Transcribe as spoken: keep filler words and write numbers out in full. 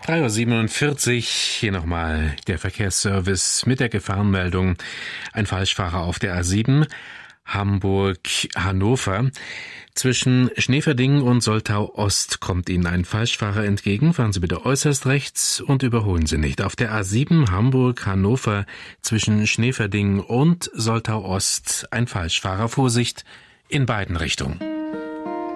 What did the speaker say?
drei Uhr siebenundvierzig, hier nochmal der Verkehrsservice mit der Gefahrenmeldung. Ein Falschfahrer auf der A sieben, Hamburg-Hannover. Zwischen Schneeverding und Soltau-Ost kommt Ihnen ein Falschfahrer entgegen. Fahren Sie bitte äußerst rechts und überholen Sie nicht. Auf der A sieben Hamburg-Hannover zwischen Schneeverding und Soltau-Ost ein Falschfahrer. Vorsicht in beiden Richtungen.